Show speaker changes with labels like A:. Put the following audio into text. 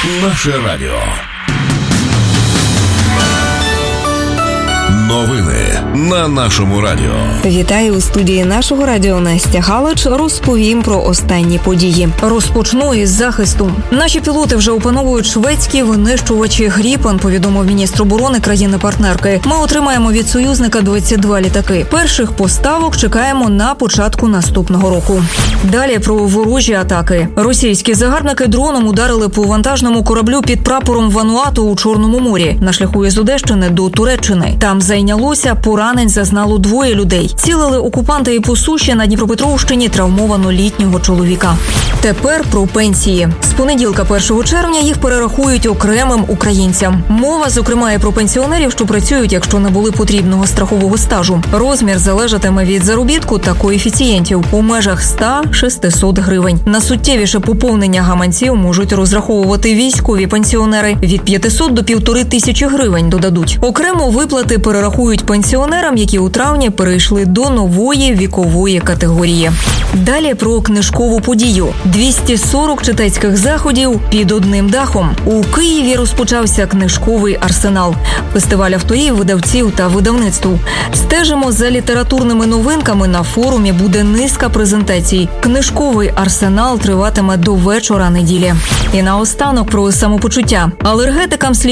A: Наше радіо. Новини на нашому радіо.
B: Вітаю у студії нашого радіо. Настя Галич. Розповім про останні події. Розпочну із захисту. Наші пілоти вже опановують шведські винищувачі Гріпен, повідомив міністр оборони країни-партнерки. Ми отримаємо від союзника 22 літаки. Перших поставок чекаємо на початку наступного року. Далі про ворожі атаки. Російські загарбники дроном ударили по вантажному кораблю під прапором Вануату у Чорному морі на шляху із Одещини до Туреччини. Там зайнялося, поранень зазнало 2 людей. Цілили окупанти і по суші на Дніпропетровщині травмовано літнього чоловіка. Тепер про пенсії. З понеділка 1 червня їх перерахують окремим українцям. Мова, зокрема, і про пенсіонерів, що працюють, якщо не були потрібного страхового стажу. Розмір залежатиме від заробітку та коефіцієнтів у межах 100-600 гривень. На суттєвіше поповнення гаманців можуть розраховувати військові пенсіонери. Від 500 до 1500 гривень додадуть. Окремо виплати перерахують пенсіонерам, які у травні перейшли до нової вікової категорії. Далі про книжкову подію. 240 читацьких заходів під одним дахом. У Києві розпочався книжковий арсенал. Фестиваль авторів, видавців та видавництв. Стежимо за літературними новинками. На форумі буде низка презентацій. Книжковий арсенал триватиме до вечора неділі. І наостанок про самопочуття. Алергетикам слід